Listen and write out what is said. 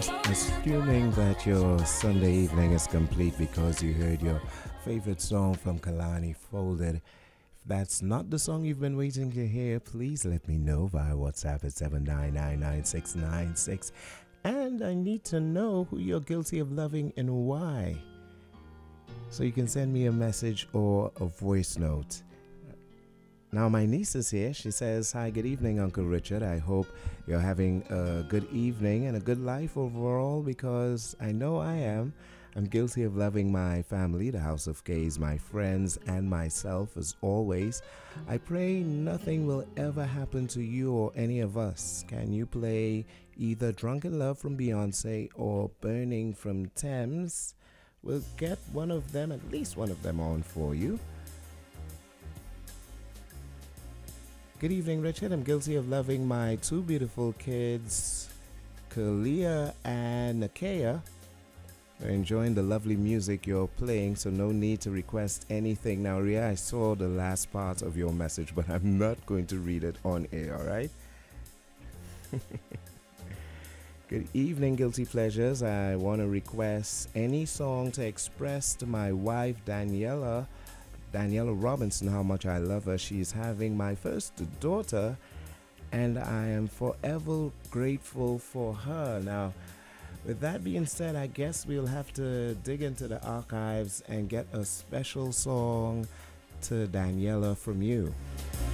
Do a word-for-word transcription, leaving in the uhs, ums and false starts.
Assuming that your Sunday evening is complete because you heard your favorite song from Kalani Folded. If that's not the song you've been waiting to hear, please let me know via WhatsApp at seven nine nine nine six nine six. And I need to know who you're guilty of loving and why. So you can send me a message or a voice note. Now, my niece is here. She says, "Hi, good evening, Uncle Richard. I hope you're having a good evening and a good life overall because I know I am. I'm guilty of loving my family, the House of K's, my friends, and myself as always. I pray nothing will ever happen to you or any of us. Can you play either Drunken Love from Beyonce or Burning from Thames? We'll get one of them, at least one of them on for you." Good evening, Richard. I'm guilty of loving my two beautiful kids, Kalia and Nakia. We're enjoying the lovely music you're playing, so no need to request anything. Now, Ria, I saw the last part of your message, but I'm not going to read it on air, all right? Good evening, Guilty Pleasures. I want to request any song to express to my wife, Daniela, Daniela Robinson, how much I love her. She's having my first daughter, and I am forever grateful for her. Now, with that being said, I guess we'll have to dig into the archives and get a special song to Daniela from you.